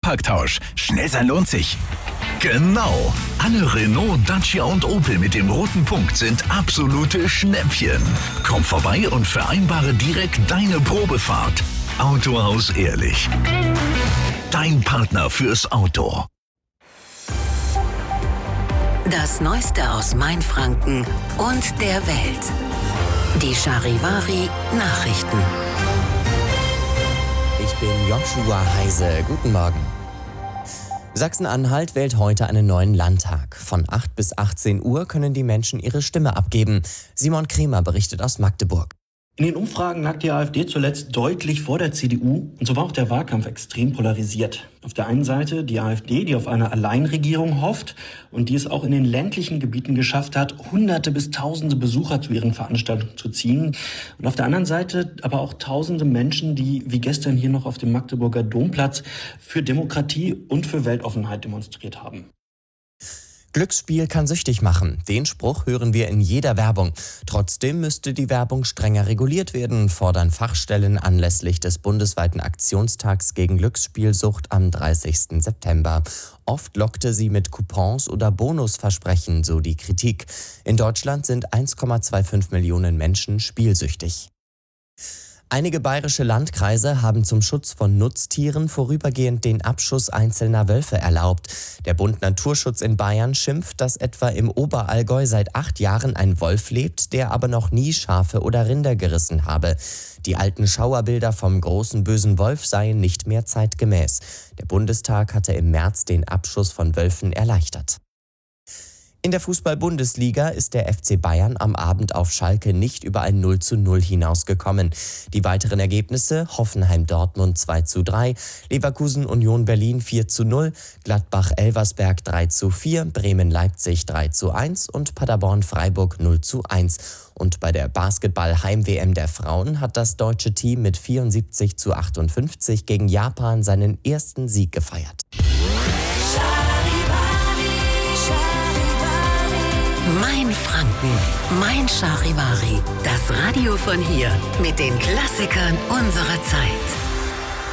Schnappertausch. Schnell sein lohnt sich. Genau. Alle Renault, Dacia und Opel mit dem roten Punkt sind absolute Schnäppchen. Komm vorbei und vereinbare direkt deine Probefahrt. Autohaus Ehrlich. Dein Partner fürs Auto. Das Neueste aus Mainfranken und der Welt. Die Charivari Nachrichten. Ich bin Joshua Heise. Guten Morgen. Sachsen-Anhalt wählt heute einen neuen Landtag. Von 8 bis 18 Uhr können die Menschen ihre Stimme abgeben. Simon Kremer berichtet aus Magdeburg. In den Umfragen lag die AfD zuletzt deutlich vor der CDU und so war auch der Wahlkampf extrem polarisiert. Auf der einen Seite die AfD, die auf eine Alleinregierung hofft und die es auch in den ländlichen Gebieten geschafft hat, Hunderte bis Tausende Besucher zu ihren Veranstaltungen zu ziehen. Und auf der anderen Seite aber auch Tausende Menschen, die wie gestern hier noch auf dem Magdeburger Domplatz für Demokratie und für Weltoffenheit demonstriert haben. Glücksspiel kann süchtig machen. Den Spruch hören wir in jeder Werbung. Trotzdem müsste die Werbung strenger reguliert werden, fordern Fachstellen anlässlich des bundesweiten Aktionstags gegen Glücksspielsucht am 30. September. Oft lockte sie mit Coupons oder Bonusversprechen, so die Kritik. In Deutschland sind 1,25 Millionen Menschen spielsüchtig. Einige bayerische Landkreise haben zum Schutz von Nutztieren vorübergehend den Abschuss einzelner Wölfe erlaubt. Der Bund Naturschutz in Bayern schimpft, dass etwa im Oberallgäu seit 8 Jahren ein Wolf lebt, der aber noch nie Schafe oder Rinder gerissen habe. Die alten Schauerbilder vom großen bösen Wolf seien nicht mehr zeitgemäß. Der Bundestag hatte im März den Abschuss von Wölfen erleichtert. In der Fußball-Bundesliga ist der FC Bayern am Abend auf Schalke nicht über ein 0:0 hinausgekommen. Die weiteren Ergebnisse: Hoffenheim-Dortmund 2:3, Leverkusen-Union Berlin 4:0, Gladbach-Elversberg 3:4, Bremen-Leipzig 3:1 und Paderborn-Freiburg 0:1. Und bei der Basketball-Heim-WM der Frauen hat das deutsche Team mit 74:58 gegen Japan seinen ersten Sieg gefeiert. Mainfranken, mein Charivari. Das Radio von hier mit den Klassikern unserer Zeit.